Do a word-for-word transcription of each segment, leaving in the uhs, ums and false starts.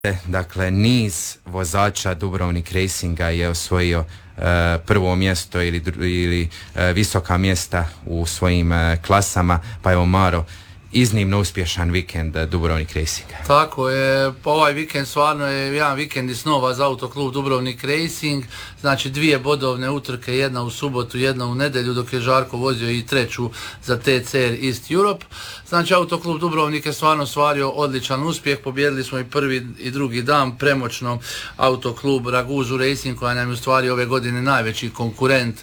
Dakle, niz vozača Dubrovnik Racinga je osvojio uh, prvo mjesto ili, ili uh, visoka mjesta u svojim uh, klasama, pa evo Maro, iznimno uspješan vikend Dubrovnik Racinga. Tako je, ovaj vikend stvarno je jedan vikend iz snova za autoklub Dubrovnik Racing, znači dvije bodovne utrke, jedna u subotu, jedna u nedjelju, dok je Žarko vozio i treću za T C R East Europe. Znači autoklub Dubrovnik je stvarno stvario odličan uspjeh, pobijedili smo i prvi i drugi dan premoćno autoklub Raguzu Racing, koja nam je u stvari ove godine najveći konkurent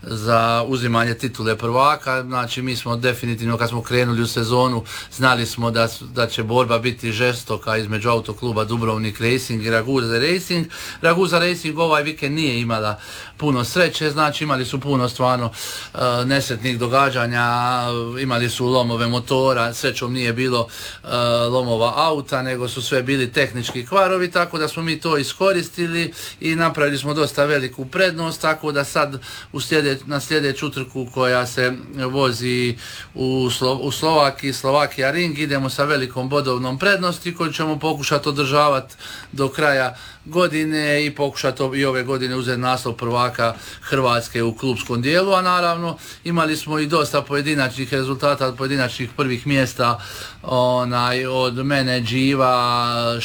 za uzimanje titule prvaka. Znači mi smo definitivno kad smo krenuli u sezonu znali smo da, da će borba biti žestoka između autokluba Dubrovnik Racing i Raguza Racing. Raguza Racing ovaj vikend nije imala puno sreće, znači imali su puno stvarno uh, nesretnih događanja, imali su lomove motora, srećom nije bilo uh, lomova auta, nego su sve bili tehnički kvarovi, tako da smo mi to iskoristili i napravili smo dosta veliku prednost, tako da sad u sljede, na sljedeću utrku koja se vozi u, Slo, u Slovakiji, Slovakija Ring, idemo sa velikom bodovnom prednosti koju ćemo pokušati održavati do kraja godine i pokušati i ove godine uzeti naslov prvaka Hrvatske u klubskom dijelu, a naravno imali smo i dosta pojedinačnih rezultata, pojedinačnih prvih mjesta, onaj, od mene, Dživa,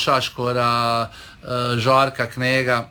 Šaškora, Žarka Knega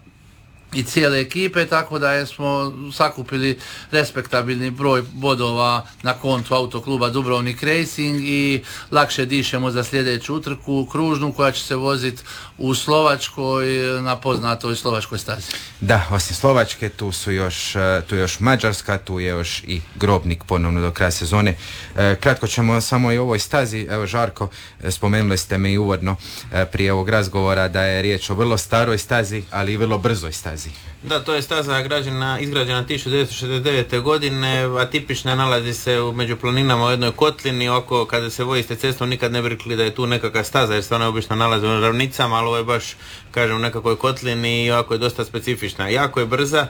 i cijele ekipe, tako da smo sakupili respektabilni broj bodova na kontu autokluba Dubrovnik Racing i lakše dišemo za sljedeću utrku kružnu koja će se voziti u Slovačkoj na poznatoj slovačkoj stazi. Da, osim Slovačke tu su još, tu je još Mađarska, tu je još i Grobnik ponovno do kraja sezone. E, kratko ćemo samo i o ovoj stazi. Evo Žarko, spomenuli ste me i uvodno prije ovog razgovora da je riječ o vrlo staroj stazi, ali i vrlo brzoj stazi. Da, to je staza građena, izgrađena tisuću devetsto šezdeset devete. godine, a tipična nalazi se među planinama u jednoj kotlini. Oko kada se vozite cestom nikad ne bi rekli da je tu nekakva staza, jer se ona obično nalazi u ravnicama, ali ovo je baš, kažem, u nekakvoj kotlini i ovako je dosta specifična. Jako je brza,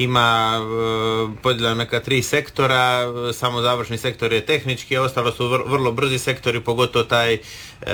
ima e, podijeljena neka tri sektora, samo završni sektor je tehnički, a ostalo su vr, vrlo brzi sektori, pogotovo taj e,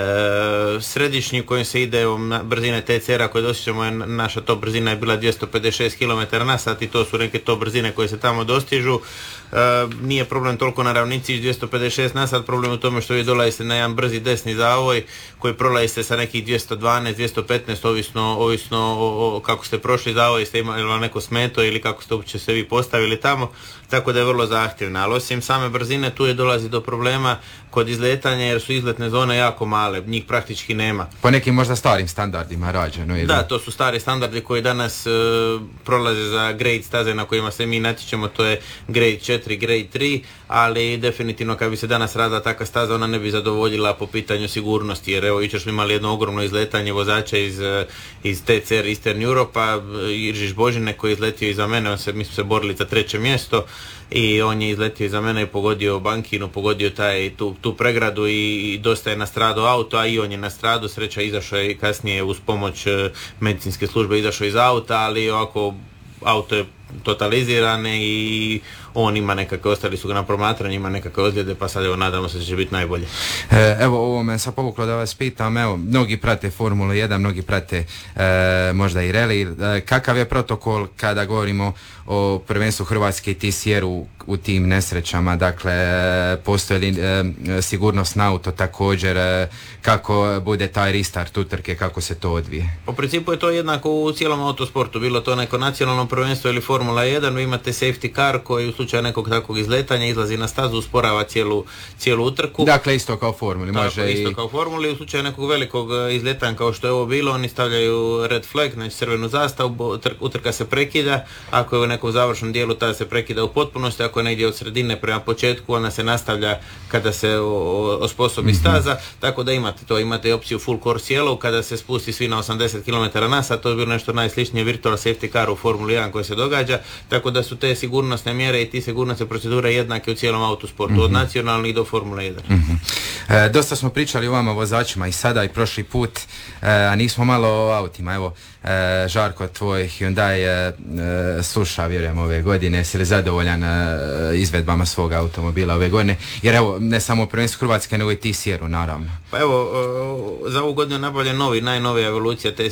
središnji u kojem se ide na brzine T C R-a koje dosjećamo, je naša top brzina je bila dvjesto pedeset šest kilometara na sat i to su neke top brzine koje se tamo dostižu. E, nije problem toliko na ravnici dvjesto pedeset šest na sat, problem u tome što vi dolazite na jedan brzi desni zavoj koji prolazite sa nekih dvjesto dvanaest dvjesto petnaest, ovisno, ovisno o, o kako ste prošli zavoj, ste imali vam neko smeto ili kako ste uopće se vi postavili tamo, tako da je vrlo zahtjevna. Ali osim same brzine tu je dolazi do problema kod izletanja jer su izletne zone jako male, njih praktički nema. Po nekim možda starim standardima rađeno. Ili? Da, to su stari standardi koji danas e, prolaze za grade staze na kojima se mi natječemo, to je grade četiri, grade tri, ali definitivno kad bi se danas radila takva staza ona ne bi zadovoljila po pitanju sigurnosti, jer evo jučer smo imali jedno ogromno izletanje vozača iz, iz T C R Eastern Europa, Iržiš Božine koji je izletio iza mene, on se, mi smo se borili za treće mjesto i on je izletio iza mene i pogodio bankinu, pogodio taj, tu, tu pregradu i, i dosta je nastradao auto, a i on je nastradao, sreća izašao je kasnije uz pomoć medicinske službe izašao iz auta, ali ovako auto je totaliziran i on ima nekakve, ostali su ga na promatranju, ima nekakve ozljede, pa sad evo nadamo se da će biti najbolje. E, evo ovo me sad povuklo da vas pitam, evo mnogi prate Formulu jedan, mnogi prate e, možda i rally, e, kakav je protokol kada govorimo o prvenstvu Hrvatske i T C R-u u tim nesrećama, dakle postoji li e, sigurnost na auto također, e, kako bude taj restart utrke, kako se to odvije? U principu je to jednako u cijelom autosportu, bilo to neko nacionalno prvenstvo ili Formula jedan, vi imate safety car koji u slučaju nekog takvog izletanja izlazi na stazu, usporava cijelu, cijelu utrku. Dakle isto kao u Formuli, tako, može isto i... kao u Formuli, u slučaju nekog velikog izletanja kao što je ovo bilo, oni stavljaju red flag, znači crvenu zastavu, utrka se prekida, ako je u nekom završnom dijelu tada se prekida u potpunosti, ako je negdje od sredine prema početku ona se nastavlja kada se osposobi mm-hmm. staza, tako da imate to, imate opciju full course yellow kada se spusti svi na osamdeset kilometara na sat, to je bilo nešto najsličnije virtual safety car u Formuli jedan koji se događa, tako da su te sigurnosne mjere i ti sigurnosne procedure jednake u cijelom autosportu, mm-hmm. od nacionalnih do Formule jedan. Mm-hmm. E, dosta smo pričali o vama vozačima i sada i prošli put, e, a nismo malo o autima. Evo, e, Žarko, tvoj Hyundai e, e, sluša, vjerujem, ove godine. Si li zadovoljan e, izvedbama svog automobila ove godine? Jer evo, ne samo u prvenstvu Hrvatske, nego i T C R-u, naravno. Pa evo, za ovu godinu nabavljen novi, najnovija evolucija